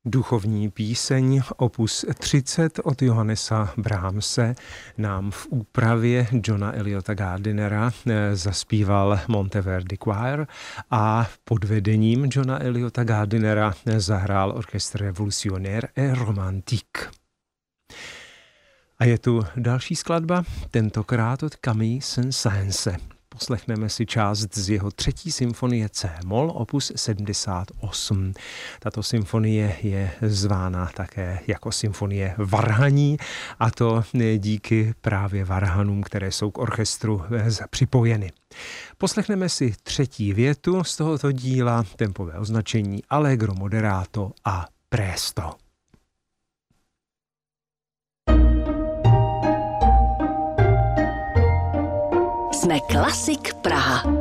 Duchovní píseň opus 30 od Johannesa Brahmse nám v úpravě Johna Eliota Gardinera zaspíval Monteverdi Choir a pod vedením Johna Eliota Gardinera zahrál orchestr Révolutionnaire et Romantique. A je tu další skladba, tentokrát od Camille Saint-Saënse. Poslechneme si část z jeho 3. symfonie C-moll opus 78. Tato symfonie je zvána také jako symfonie varhaní, a to díky právě varhanům, které jsou k orchestru připojeny. Poslechneme si 3. větu z tohoto díla, tempové označení Allegro moderato a presto. Jsme Klasik Praha.